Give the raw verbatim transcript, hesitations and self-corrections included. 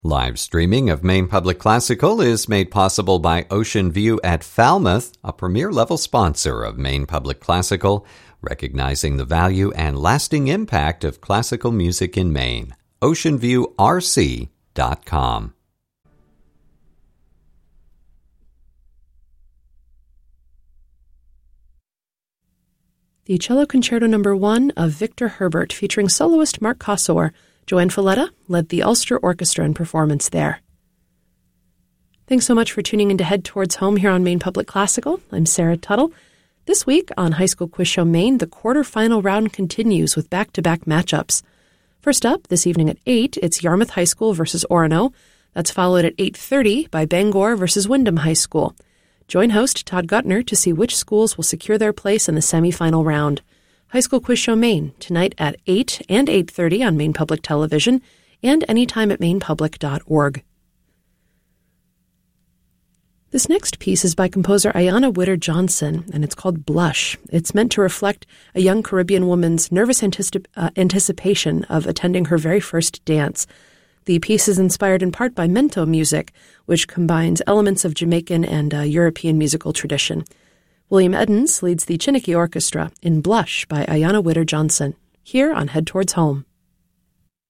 Live streaming of Maine Public Classical is made possible by Ocean View at Falmouth, a premier-level sponsor of Maine Public Classical, recognizing the value and lasting impact of classical music in Maine. ocean view r c dot com. The Cello Concerto Number One of Victor Herbert, featuring soloist Mark Kosower. Joanne Falletta led the Ulster Orchestra in performance there. Thanks so much for tuning in to Head Towards Home here on Maine Public Classical. I'm Sarah Tuttle. This week on High School Quiz Show Maine, the quarterfinal round continues with back-to-back matchups. First up, this evening at eight, it's Yarmouth High School versus Orono. That's followed at eight thirty by Bangor versus Wyndham High School. Join host Todd Guttner to see which schools will secure their place in the semifinal round. High School Quiz Show Maine, tonight at eight and eight thirty on Maine Public Television, and anytime at maine public dot org. This next piece is by composer Ayanna Witter Johnson, and it's called Blush. It's meant to reflect a young Caribbean woman's nervous anticip- uh, anticipation of attending her very first dance. The piece is inspired in part by mento music, which combines elements of Jamaican and uh, European musical tradition. William Eddins leads the Chiniki Orchestra in Blush by Ayanna Witter Johnson, here on Head Towards Home.